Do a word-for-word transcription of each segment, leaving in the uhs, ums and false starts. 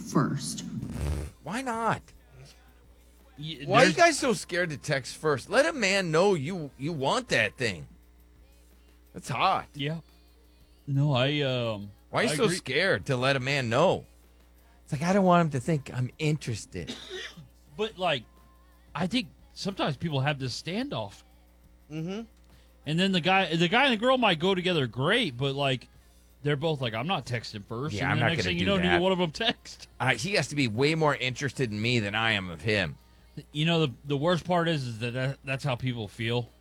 first. Why not? Y- Why are you there's- guys so scared to text first? Let a man know you you want that thing. That's hot. Yeah. No, I um. Why are you I so agree. scared to let a man know? It's like I don't want him to think I'm interested. But like, I think sometimes people have this standoff. Mm-hmm. And then the guy, the guy and the girl might go together great, but like, they're both like, I'm not texting first. Yeah, and I'm the not next gonna thing do you know, that. neither one of them text. Uh, he has to be way more interested in me than I am of him. You know, the the worst part is, is that, that that's how people feel.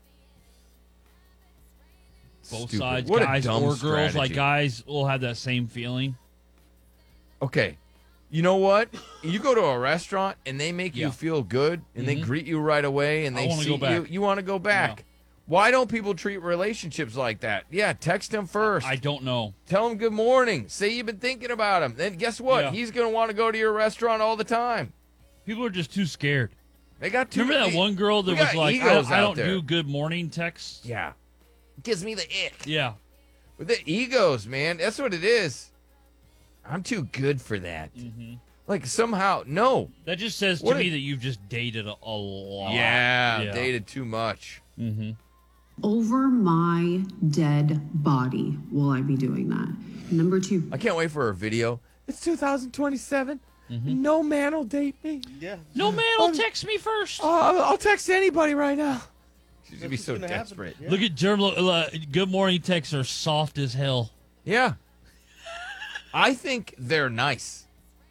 Both Stupid. sides, What a guys dumb or girls. Like strategy. guys will have that same feeling. Okay. You know what? You go to a restaurant and they make Yeah. you feel good and they Mhm. greet you right away and I they wanna see go back. you. You want to go back. Yeah. Why don't people treat relationships like that? Yeah, text him first. I don't know. Tell him good morning. Say you've been thinking about him. Then guess what? Yeah. He's going to want to go to your restaurant all the time. People are just too scared. They got too Remember that many- one girl that we was got like, I, egos I out don't there. do good morning texts? Yeah. Gives me the ick. Yeah. With the egos, man. That's what it is. I'm too good for that. Mm-hmm. Like somehow, no. That just says to What a- me that you've just dated a, a lot. Yeah, Yeah. dated too much. Mm-hmm. Over my dead body will I be doing that. Number two, I can't wait for her video. It's two thousand twenty-seven. Mm-hmm. No man will date me. Yeah. No man will text me first. Oh, I'll, I'll text anybody right now. She's gonna be That's so what's gonna happen. desperate. Yeah. Look at Germ. Uh, good morning texts are soft as hell. Yeah. I think they're nice.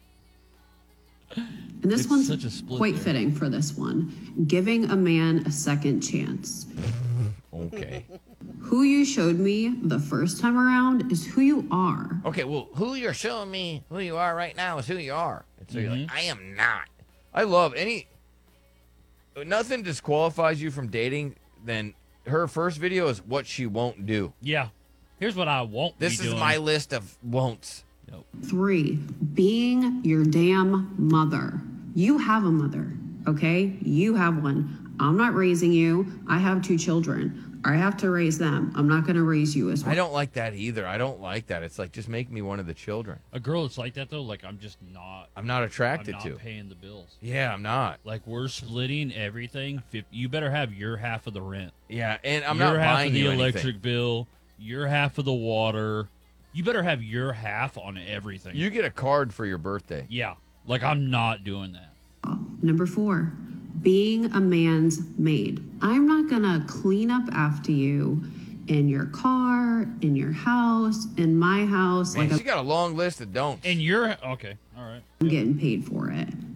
and this It's one's such a split quite there. fitting for this one. Giving a man a second chance. Okay. Who you showed me the first time around is who you are. Okay, well, who you're showing me who you are right now is who you are. And so you're like, I am not. I love any. Nothing disqualifies you from dating than her first video is what she won't do. Yeah. Here's what I won't This be is doing. my list of won'ts. Nope. Three, being your damn mother. You have a mother, okay? You have one. I'm not raising you. I have two children. I have to raise them. I'm not going to raise you as well. I don't like that either. I don't like that. It's like, just make me one of the children. A girl that's like that though, like I'm just not. I'm not I'm attracted not to. paying the bills. Yeah, I'm not. Like we're splitting everything. Fif- You better have your half of the rent. Yeah, and I'm your not half buying of the you electric anything. bill. Your half of the water. You better have your half on everything. You get a card for your birthday. yeah. Like I'm not doing that. Number four, being a man's maid. I'm not going to clean up after you in your car, in your house, in my house. Man, like she got a long list of don'ts. And you're okay. All right. I'm getting paid for it.